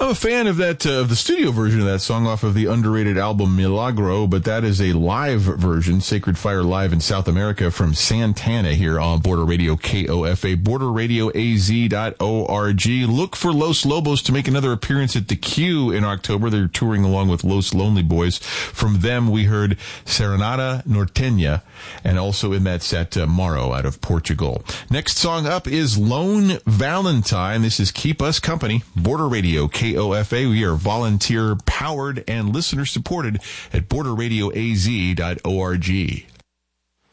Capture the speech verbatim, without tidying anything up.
I'm a fan of that, uh, of the studio version of that song off of the underrated album Milagro, but that is a live version, Sacred Fire Live in South America from Santana here on Border Radio K O F A, border radio a z dot org. Look for Los Lobos to make another appearance at the Q in October. They're touring along with Los Lonely Boys. From them, we heard Serenata Norteña, and also in that set, uh, Maro out of Portugal. Next song up is Lone Valentine. This is Keep Us Company, Border Radio K O F A. We are volunteer powered and listener supported at border radio a z dot org.